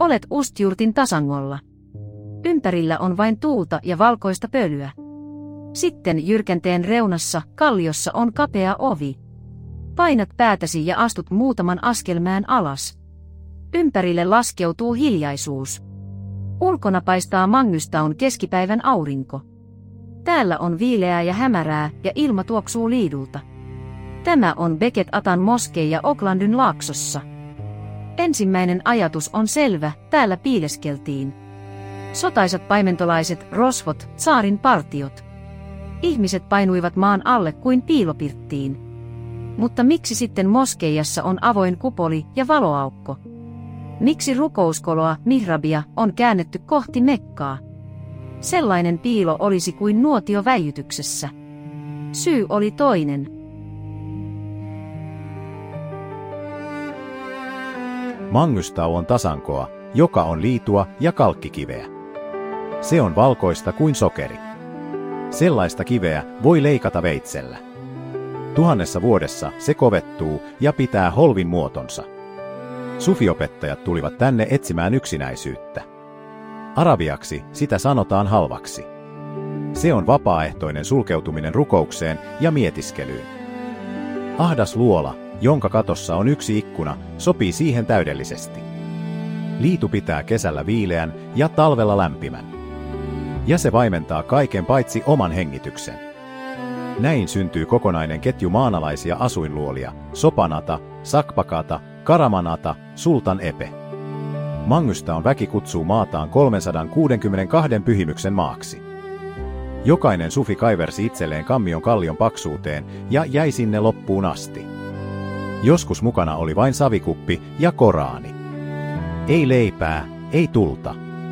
Olet Ustjurtin tasangolla. Ympärillä on vain tuulta ja valkoista pölyä. Sitten jyrkänteen reunassa, kalliossa on kapea ovi. Painat päätäsi ja astut muutaman askelmään alas. Ympärille laskeutuu hiljaisuus. Ulkona paistaa Mangystaun keskipäivän aurinko. Täällä on viileää ja hämärää ja ilma tuoksuu liidulta. Tämä on Beket Atan moskeija Oaklandin laaksossa. Ensimmäinen ajatus on selvä, täällä piileskeltiin. Sotaisat paimentolaiset, rosvot, tsaarin partiot. Ihmiset painuivat maan alle kuin piilopirttiin. Mutta miksi sitten moskeijassa on avoin kupoli ja valoaukko? Miksi rukouskoloa, mihrabia, on käännetty kohti Mekkaa? Sellainen piilo olisi kuin nuotio väijytyksessä. Syy oli toinen. Mangystau on tasankoa, joka on liitua ja kalkkikiveä. Se on valkoista kuin sokeri. Sellaista kiveä voi leikata veitsellä. 1000 vuodessa se kovettuu ja pitää holvin muotonsa. Sufiopettajat tulivat tänne etsimään yksinäisyyttä. Arabiaksi sitä sanotaan halvaksi. Se on vapaaehtoinen sulkeutuminen rukoukseen ja mietiskelyyn. Ahdas luola, jonka katossa on yksi ikkuna, sopii siihen täydellisesti. Liitu pitää kesällä viileän ja talvella lämpimän. Ja se vaimentaa kaiken paitsi oman hengityksen. Näin syntyy kokonainen ketju maanalaisia asuinluolia, Sopanata, Sakpakata, Karamanata, Sultan Epe. Mangystaun väki kutsuu maataan 362 pyhimyksen maaksi. Jokainen sufi kaiversi itselleen kammion kallion paksuuteen ja jäi sinne loppuun asti. Joskus mukana oli vain savikuppi ja Koraani. Ei leipää, ei tulta.